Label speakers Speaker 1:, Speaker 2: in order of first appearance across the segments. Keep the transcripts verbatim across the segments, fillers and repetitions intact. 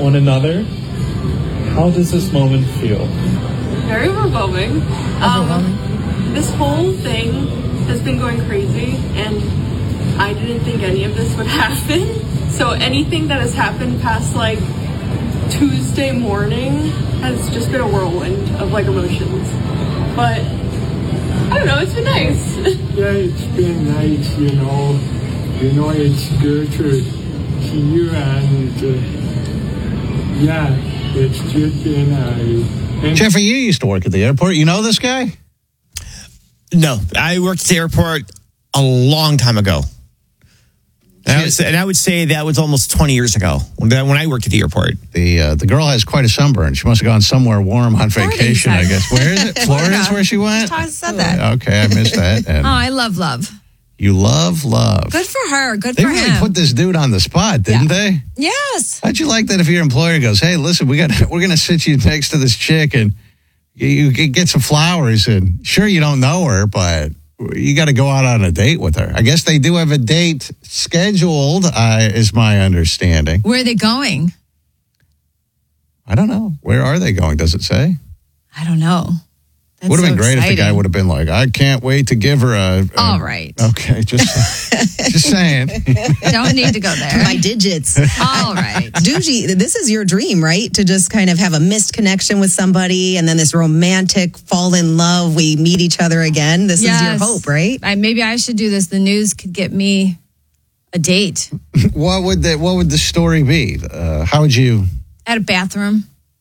Speaker 1: one another. How does this moment feel?
Speaker 2: Very overwhelming. Um, this whole thing has been going crazy, and I didn't think any of this would happen. So anything that has happened past like Tuesday morning has just been a whirlwind of like emotions. But I don't know, it's been nice.
Speaker 3: Yeah, it's been nice, you know. You know, it's good to see you, and uh, yeah, it's just been a...
Speaker 4: Jeffrey, you used to work at the airport. You know this guy?
Speaker 5: No, I worked at the airport a long time ago. And I, would say, and I would say that was almost twenty years ago when I worked at the airport.
Speaker 4: The uh, the girl has quite a sunburn. She must have gone somewhere warm on vacation, I guess. Where is it? Florida is where she went?
Speaker 6: I said that.
Speaker 4: Okay, I missed that. And
Speaker 6: oh, I love love.
Speaker 4: You love love.
Speaker 6: Good for her. Good
Speaker 4: they
Speaker 6: for
Speaker 4: really
Speaker 6: him.
Speaker 4: They put this dude on the spot, didn't
Speaker 6: yeah.
Speaker 4: they?
Speaker 6: Yes.
Speaker 4: How'd you like that if your employer goes, hey, listen, we got we're going to sit you next to this chick and you, you get some flowers, and sure, you don't know her, but you got to go out on a date with her. I guess they do have a date scheduled, uh, is my understanding.
Speaker 6: Where are they going?
Speaker 4: I don't know. Where are they going? Does it say?
Speaker 6: I don't know. That's
Speaker 4: would have
Speaker 6: so
Speaker 4: been great
Speaker 6: exciting.
Speaker 4: if the guy would have been like, I can't wait to give her a... a
Speaker 6: All right.
Speaker 4: Okay, just, just saying.
Speaker 6: Don't need to go there.
Speaker 7: My digits.
Speaker 6: All right.
Speaker 7: Doogie, this is your dream, right? To just kind of have a missed connection with somebody and then this romantic fall in love, we meet each other again. This
Speaker 6: yes.
Speaker 7: is your hope, right?
Speaker 6: I, maybe I should do this. The news could get me a date.
Speaker 4: What would the, what would the story be? Uh, how would you...
Speaker 6: At a bathroom.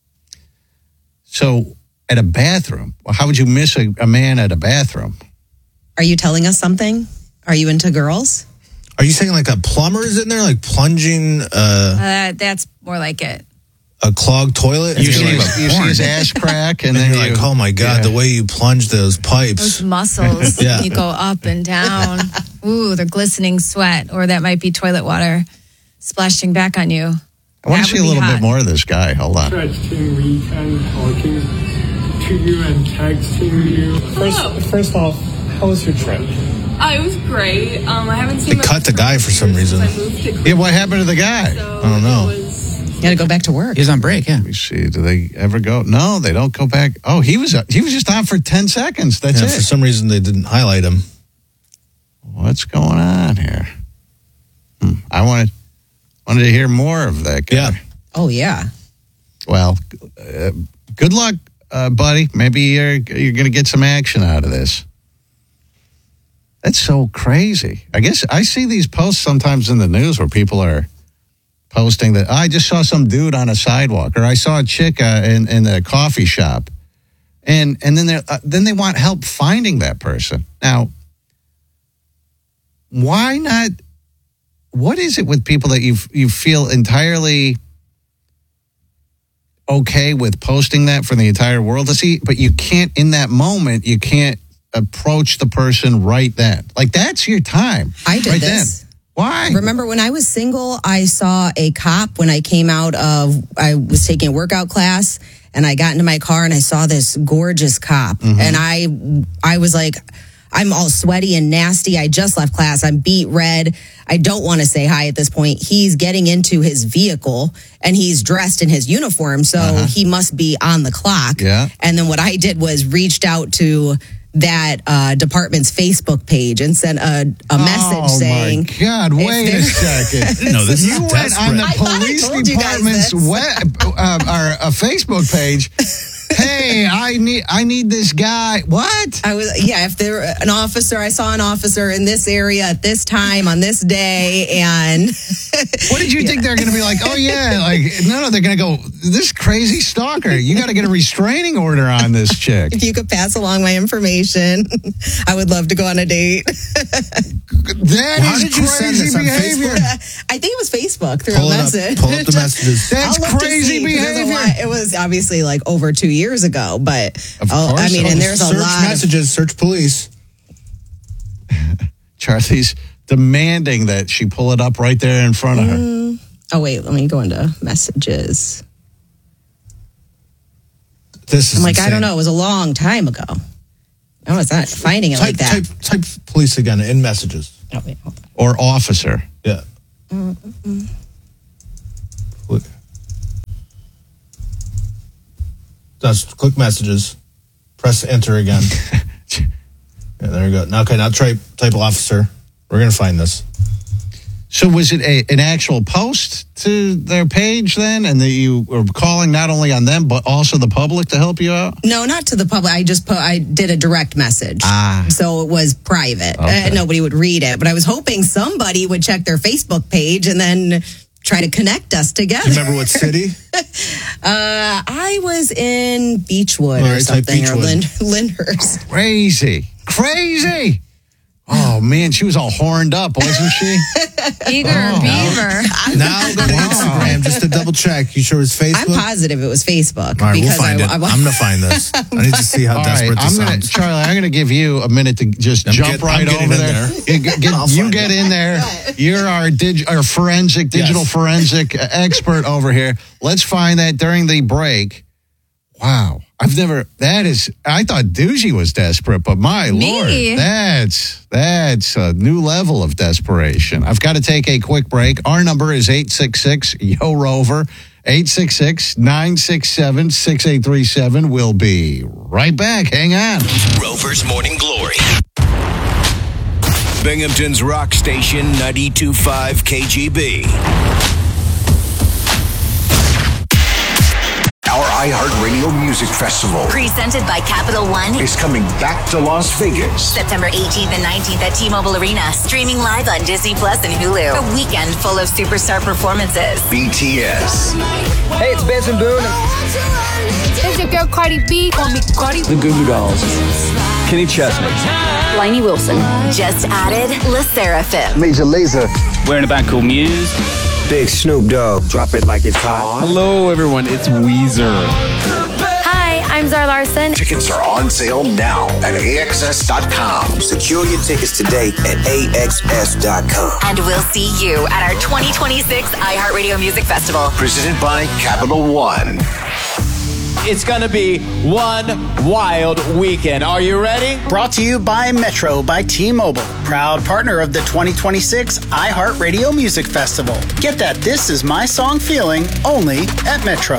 Speaker 4: So... At a bathroom? Well, how would you miss a, a man at a bathroom?
Speaker 7: Are you telling us something? Are you into girls?
Speaker 5: Are you saying like a plumber is in there, like plunging uh,
Speaker 6: uh, that's more like it.
Speaker 5: A clogged toilet?
Speaker 4: You, see, like you see his ass crack, and, and then
Speaker 5: you're
Speaker 4: you,
Speaker 5: like, oh my God, yeah. the way you plunge those pipes.
Speaker 6: Those muscles.
Speaker 5: yeah.
Speaker 6: You go up and down. Ooh, they're glistening sweat. Or that might be toilet water splashing back on you.
Speaker 4: I want to see a little hot. bit more of this guy. Hold on.
Speaker 3: Texting weekend, talking to you and texting you.
Speaker 1: First, first off, how was your trip?
Speaker 2: Uh, it was great. Um, I haven't seen.
Speaker 5: They cut the guy for some reason.
Speaker 4: Yeah, what happened to the guy?
Speaker 2: So
Speaker 5: I don't know.
Speaker 7: You got to go back to work.
Speaker 8: He's on break. Yeah.
Speaker 4: Let me see. Do they ever go? No, they don't go back. Oh, he was he was just on for ten seconds. That's
Speaker 5: yeah,
Speaker 4: it.
Speaker 5: For some reason, they didn't highlight him.
Speaker 4: What's going on here? Hmm. I wanted wanted to hear more of that guy.
Speaker 5: Yeah.
Speaker 7: Oh yeah.
Speaker 4: Well, uh, good luck. Uh, buddy, maybe you're you're going to get some action out of this. That's so crazy. I guess I see these posts sometimes in the news where people are posting that, I just saw some dude on a sidewalk, or I saw a chick uh, in, in a coffee shop. And and then, uh, then they want help finding that person. Now, why not? What is it with people that you you feel entirely okay with posting that for the entire world to see, but you can't, in that moment, you can't approach the person right then. Like, that's your time.
Speaker 7: I did
Speaker 4: right
Speaker 7: this.
Speaker 4: Then. Why?
Speaker 7: Remember when I was single, I saw a cop when I came out of, I was taking a workout class, and I got into my car and I saw this gorgeous cop. Mm-hmm. And I, I was like, I'm all sweaty and nasty. I just left class. I'm beat red. I don't want to say hi at this point. He's getting into his vehicle and he's dressed in his uniform. So uh-huh. he must be on the clock.
Speaker 4: Yeah.
Speaker 7: And then what I did was reached out to that uh, department's Facebook page and sent a, a message
Speaker 4: oh
Speaker 7: saying,
Speaker 4: "Oh my God! Wait a second!
Speaker 5: No, this
Speaker 4: you
Speaker 5: is
Speaker 4: went
Speaker 5: desperate.
Speaker 4: on the
Speaker 7: I
Speaker 4: police department's web uh, or a Facebook page. Hey, I need I need this guy. What?
Speaker 7: I was yeah. If there an officer, I saw an officer in this area at this time on this day, and
Speaker 4: what did you yeah. think they're going to be like? Oh yeah, like no, no, they're going to go. This crazy stalker. You got to get a restraining order on this chick.
Speaker 7: If you could pass along my information, I would love to go on a date.
Speaker 4: That
Speaker 5: How
Speaker 4: is
Speaker 5: did you send
Speaker 4: crazy
Speaker 5: this on
Speaker 4: behavior.
Speaker 5: Facebook?
Speaker 7: I think it was Facebook through
Speaker 5: Pull
Speaker 7: a
Speaker 5: it
Speaker 7: message.
Speaker 5: Up, pull up the messages.
Speaker 4: That's
Speaker 7: I'll look to
Speaker 4: crazy
Speaker 7: see, 'cause there's a
Speaker 4: behavior.
Speaker 7: lot- It was obviously like over two years ago, but
Speaker 4: Of
Speaker 7: oh, I
Speaker 4: course
Speaker 7: mean,
Speaker 4: it
Speaker 7: and
Speaker 4: was.
Speaker 7: there's a
Speaker 5: Search
Speaker 7: lot.
Speaker 5: messages, search police.
Speaker 4: Charlie's demanding that she pull it up right there in front of her.
Speaker 7: Mm. Oh wait, let me go into messages.
Speaker 5: This is
Speaker 7: I'm like,
Speaker 5: insane.
Speaker 7: I don't know. It was a long time ago. No, it's not finding it
Speaker 5: type,
Speaker 7: like that.
Speaker 5: Type, type police again in messages.
Speaker 7: Oh, wait, hold on.
Speaker 4: Or officer.
Speaker 5: Yeah.
Speaker 7: Mm-mm.
Speaker 8: That's click messages. Press enter again. Yeah, there you go. Now, okay, now type, type officer. We're going to find this.
Speaker 4: So was it a, an actual post to their page then? And that you were calling not only on them, but also the public to help you out?
Speaker 7: No, not to the public. I just put, I did a direct message.
Speaker 4: Ah.
Speaker 7: So it was private.
Speaker 4: Okay.
Speaker 7: Uh, nobody would read it. But I was hoping somebody would check their Facebook page and then try to connect us together.
Speaker 8: Do you remember what city?
Speaker 7: uh, I was in Beechwood
Speaker 8: All
Speaker 7: or
Speaker 8: right, type
Speaker 7: something, or
Speaker 8: Beechwood.
Speaker 7: Lynn, Lyndhurst.
Speaker 4: Crazy. Crazy. Oh, man, she was all horned up, wasn't she?
Speaker 6: Eager
Speaker 4: Oh.
Speaker 6: beaver.
Speaker 8: Now go to Instagram just to double check. You sure it's Facebook?
Speaker 7: I'm positive it was Facebook.
Speaker 8: All right, we'll
Speaker 7: because
Speaker 8: find
Speaker 7: I,
Speaker 8: it.
Speaker 7: I,
Speaker 8: I'm going to find this. I need to see how
Speaker 4: All right,
Speaker 8: desperate
Speaker 4: I'm
Speaker 8: this
Speaker 4: gonna,
Speaker 8: sounds.
Speaker 4: Charlie, I'm going to give you a minute to just
Speaker 8: I'm
Speaker 4: jump
Speaker 8: get-
Speaker 4: right
Speaker 8: I'm getting
Speaker 4: over
Speaker 8: in
Speaker 4: there.
Speaker 8: there.
Speaker 4: You get, get-
Speaker 8: I'll
Speaker 4: you
Speaker 8: find
Speaker 4: get
Speaker 8: it.
Speaker 4: in there. You're our, dig, our forensic, digital
Speaker 8: Yes.
Speaker 4: forensic expert over here. Let's find that during the break. Wow. I've never, that is, I thought Doogie was desperate, but my
Speaker 6: Me?
Speaker 4: Lord, that's, that's a new level of desperation. I've got to take a quick break. Our number is eight six six, Y O, Rover, eight six six, nine six seven, six eight three seven. We'll be right back. Hang on.
Speaker 9: Rover's Morning Glory. Binghamton's rock station, ninety-two point five K G B. Our iHeartRadio Music Festival
Speaker 10: Presented by Capital One.
Speaker 9: is coming back to Las Vegas.
Speaker 10: September eighteenth and nineteenth at T-Mobile Arena. Streaming live on Disney Plus and Hulu. A weekend full of superstar performances.
Speaker 9: B T S,
Speaker 11: Hey, it's Benson Boone.
Speaker 12: It's your girl Cardi B. Call me Cardi.
Speaker 11: The Goo Goo Dolls. Kenny Chesney.
Speaker 10: Lainey Wilson. Just added La Seraphim.
Speaker 11: Major Lazer.
Speaker 13: We're in a band called Muse.
Speaker 11: Big Snoop Dogg. Drop it like it's hot.
Speaker 13: Hello, everyone. It's Weezer.
Speaker 12: Hi, I'm Zara Larson.
Speaker 9: Tickets are on sale now at A X S dot com.
Speaker 11: Secure your tickets today at A X S dot com.
Speaker 10: And we'll see you at our twenty twenty-six iHeartRadio Music Festival.
Speaker 9: Presented by Capital One.
Speaker 14: It's going to be one wild weekend. Are you ready?
Speaker 15: Brought to you by Metro by T-Mobile, proud partner of the twenty twenty-six iHeartRadio Music Festival. Get that This Is My Song feeling only at Metro.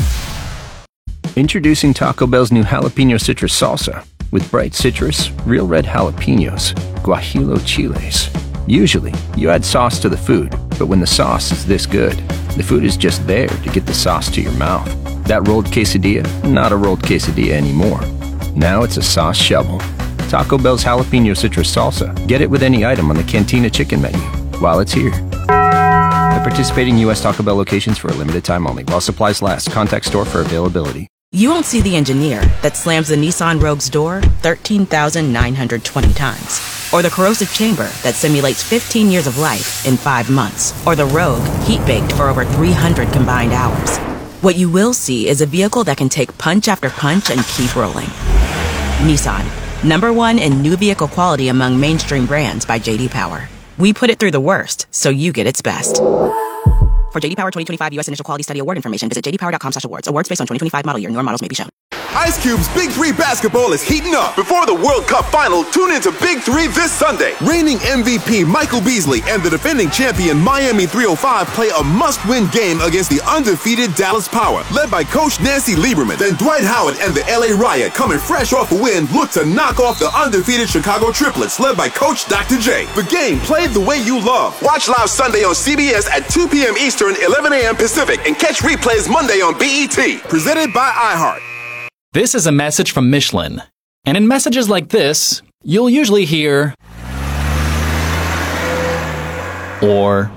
Speaker 16: Introducing Taco Bell's new jalapeno citrus salsa with bright citrus, real red jalapenos, guajillo chiles. Usually, you add sauce to the food, but when the sauce is this good, the food is just there to get the sauce to your mouth. That rolled quesadilla, not a rolled quesadilla anymore. Now it's a sauce shovel. Taco Bell's jalapeno citrus salsa. Get it with any item on the Cantina chicken menu while it's here. At participating U S Taco Bell locations for a limited time only. While supplies last. Contact store for availability.
Speaker 17: You won't see the engineer that slams the Nissan Rogue's door thirteen thousand nine hundred twenty times. Or the corrosive chamber that simulates fifteen years of life in five months. Or the Rogue heat-baked for over three hundred combined hours. What you will see is a vehicle that can take punch after punch and keep rolling. Nissan, number one in new vehicle quality among mainstream brands by J D Power. We put it through the worst, so you get its best. For J D Power twenty twenty-five U S Initial Quality Study Award information, visit j d power dot com slash awards. Awards based on twenty twenty-five model year. Newer models may be shown.
Speaker 18: Ice Cube's Big Three basketball is heating up. Before the World Cup final, tune into Big Three this Sunday. Reigning M V P Michael Beasley and the defending champion Miami three oh five play a must-win game against the undefeated Dallas Power, led by Coach Nancy Lieberman. Then Dwight Howard and the L A Riot, coming fresh off a win, look to knock off the undefeated Chicago Triplets, led by Coach Doctor J. The game played the way you love. Watch live Sunday on C B S at two p.m. Eastern, eleven a.m. Pacific, and catch replays Monday on B E T. Presented by iHeart.
Speaker 13: This is a message from Michelin. And in messages like this, you'll usually hear, or,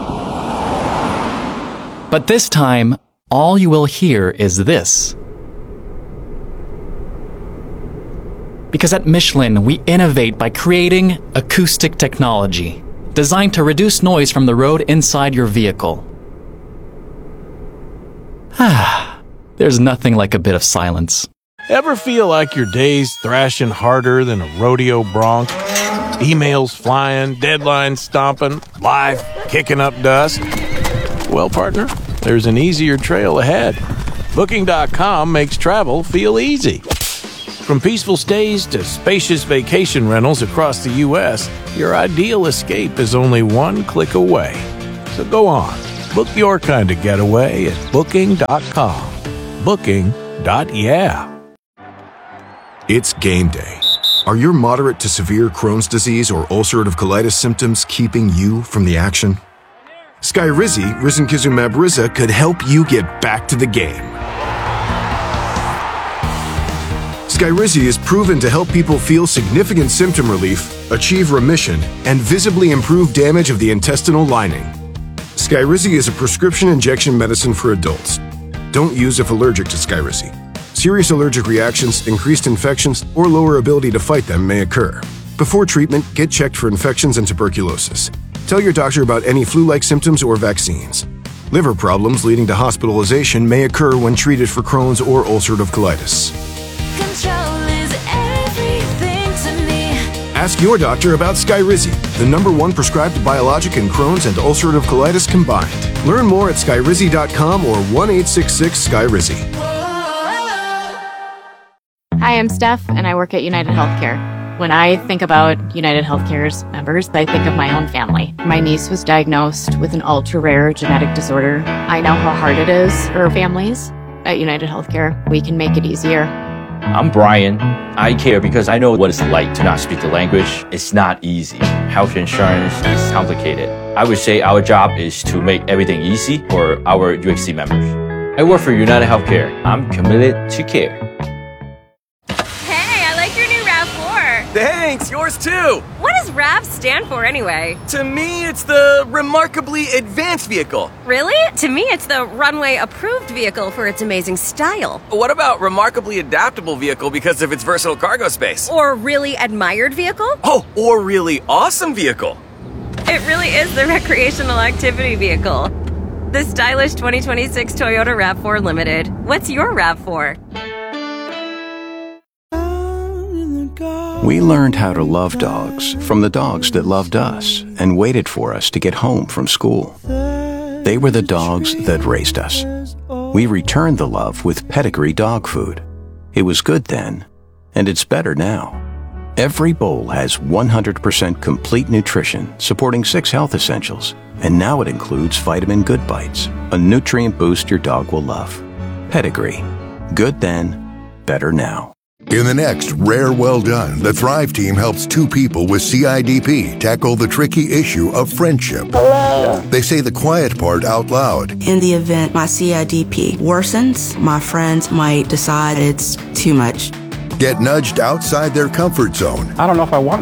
Speaker 13: but this time, all you will hear is this. Because at Michelin, we innovate by creating acoustic technology designed to reduce noise from the road inside your vehicle. Ah, there's nothing like a bit of silence.
Speaker 19: Ever feel like your day's thrashing harder than a rodeo bronc? Emails flying, deadlines stomping, life kicking up dust? Well, partner, there's an easier trail ahead. Booking dot com makes travel feel easy. From peaceful stays to spacious vacation rentals across the U S, your ideal escape is only one click away. So go on, book your kind of getaway at Booking dot com. Booking dot com. dot yeah.
Speaker 20: It's game day. Are your moderate to severe Crohn's disease or ulcerative colitis symptoms keeping you from the action? Skyrizi, risankizumab Riza, could help you get back to the game. Skyrizi is proven to help people feel significant symptom relief, achieve remission, and visibly improve damage of the intestinal lining. Skyrizi is a prescription injection medicine for adults. Don't use if allergic to Skyrizi. Serious allergic reactions, increased infections, or lower ability to fight them may occur. Before treatment, get checked for infections and tuberculosis. Tell your doctor about any flu-like symptoms or vaccines. Liver problems leading to hospitalization may occur when treated for Crohn's or ulcerative colitis.
Speaker 21: Control is everything to me.
Speaker 20: Ask your doctor about Skyrizi, the number one prescribed biologic in Crohn's and ulcerative colitis combined. Learn more at skyrizi dot com or one eight six six Skyrizi.
Speaker 22: Hi, I'm Steph, and I work at United Healthcare. When I think about United Healthcare's members, I think of my own family. My niece was diagnosed with an ultra-rare genetic disorder. I know how hard it is for families. At United Healthcare, we can make it easier.
Speaker 23: I'm Brian. I care because I know what it's like to not speak the language. It's not easy. Health insurance is complicated. I would say our job is to make everything easy for our U H C members. I work for United Healthcare. I'm committed to care.
Speaker 24: Thanks, yours too!
Speaker 25: What does R A V stand for anyway?
Speaker 24: To me, it's the Remarkably Advanced Vehicle.
Speaker 25: Really? To me, it's the Runway Approved Vehicle for its amazing style.
Speaker 24: What about Remarkably Adaptable Vehicle because of its versatile cargo space?
Speaker 25: Or Really Admired Vehicle?
Speaker 24: Oh, or Really Awesome Vehicle.
Speaker 25: It really is the Recreational Activity Vehicle. The stylish twenty twenty-six Toyota RAV four Limited. What's your RAV four?
Speaker 16: We learned how to love dogs from the dogs that loved us and waited for us to get home from school. They were the dogs that raised us. We returned the love with Pedigree dog food. It was good then, and it's better now. Every bowl has one hundred percent complete nutrition supporting six health essentials, and now it includes Vitamin Good Bites, a nutrient boost your dog will love. Pedigree. Good then, better now.
Speaker 26: In the next Rare Well Done, the Thrive team helps two people with C I D P tackle the tricky issue of friendship. Hello. They say the quiet part out loud.
Speaker 27: In the event my C I D P worsens, my friends might decide it's too much.
Speaker 26: Get nudged outside their comfort zone.
Speaker 28: I don't know if I want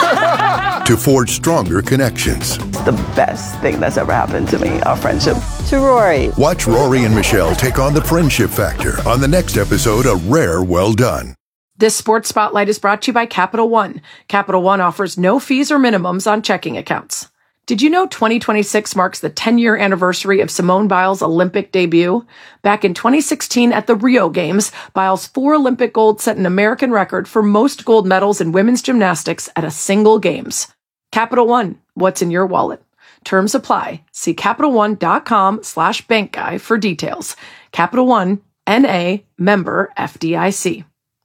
Speaker 28: to.
Speaker 26: To forge stronger connections.
Speaker 29: It's the best thing that's ever happened to me, our friendship. To Rory.
Speaker 26: Watch Rory and Michelle take on the friendship factor on the next episode of Rare Well Done.
Speaker 30: This Sports Spotlight is brought to you by Capital One. Capital One offers no fees or minimums on checking accounts. Did you know twenty twenty-six marks the ten-year anniversary of Simone Biles' Olympic debut? Back in twenty sixteen at the Rio Games, Biles' four Olympic golds set an American record for most gold medals in women's gymnastics at a single Games. Capital One, what's in your wallet? Terms apply. See CapitalOne.com slash bank guy for details. Capital One, N A, member F D I C.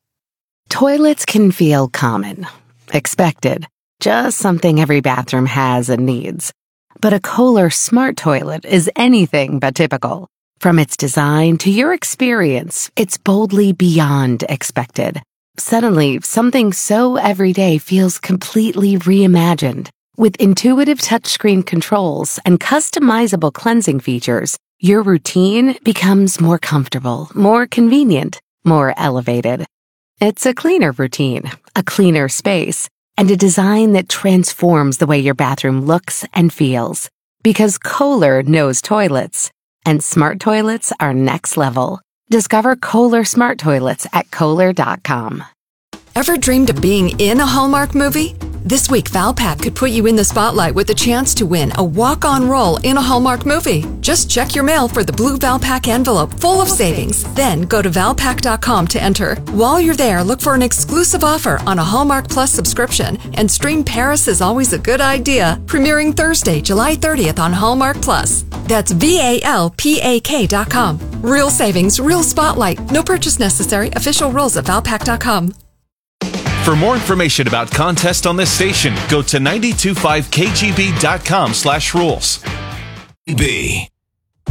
Speaker 31: Toilets can feel common, expected, just something every bathroom has and needs. But a Kohler Smart Toilet is anything but typical. From its design to your experience, it's boldly beyond expected. Suddenly, something so everyday feels completely reimagined. With intuitive touchscreen controls and customizable cleansing features, your routine becomes more comfortable, more convenient, more elevated. It's a cleaner routine, a cleaner space, and a design that transforms the way your bathroom looks and feels. Because Kohler knows toilets, and smart toilets are next level. Discover Kohler Smart Toilets at Kohler dot com.
Speaker 32: Ever dreamed of being in a Hallmark movie? This week, Valpak could put you in the spotlight with a chance to win a walk-on role in a Hallmark movie. Just check your mail for the blue Valpak envelope full of savings. Then go to Valpak dot com to enter. While you're there, look for an exclusive offer on a Hallmark Plus subscription and stream Paris is Always a Good Idea, premiering Thursday, July thirtieth on Hallmark Plus. That's V A L P A K dot com. Real savings, real spotlight. No purchase necessary. Official rules at Valpak dot com.
Speaker 33: For more information about contests on this station, go to nine two five K G B dot com slash rules.
Speaker 9: B.